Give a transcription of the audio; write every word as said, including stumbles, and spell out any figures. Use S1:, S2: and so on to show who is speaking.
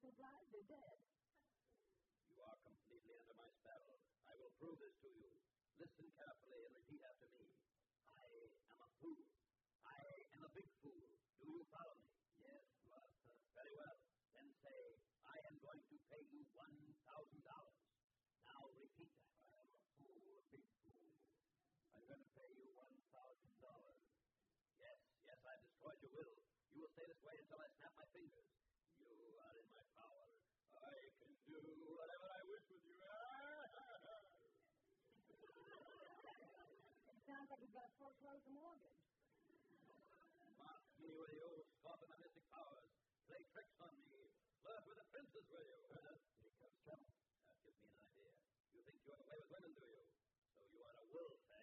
S1: still alive? They're dead.
S2: You are completely under my spell. I will prove this to you. Listen carefully and repeat after me. I am a fool. I am a big fool. Do you follow me?
S1: Yes, master.
S2: Very well. Then say, I am going to pay you one thousand dollars. Now repeat that.
S1: I am a fool, a big fool. I'm going to pay you one thousand dollars.
S2: Yes, yes, I've destroyed your will. You will stay this way until I snap my fingers. You are in my power. I can do whatever I wish with you.
S1: It sounds like you've got to foreclose the mortgage.
S2: Mock me with you, scoff at my mystic powers. Play tricks on me. Flirt with the princess, will you?
S1: Here comes trouble.
S2: That gives me an idea. You think you have a way with women, do you? So you are a wolf,